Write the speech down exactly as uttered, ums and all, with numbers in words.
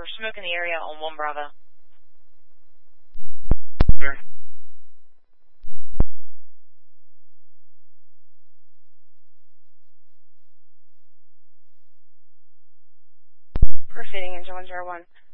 we're smoking the area on one Bravo. Sure. Proceeding engine one zero one.